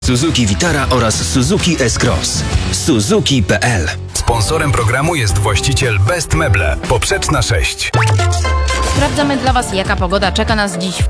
Suzuki Vitara oraz Suzuki S-Cross. Suzuki.pl. Sponsorem programu jest właściciel Best Meble, Poprzeczna 6. Sprawdzamy dla Was, jaka pogoda czeka nas dziś w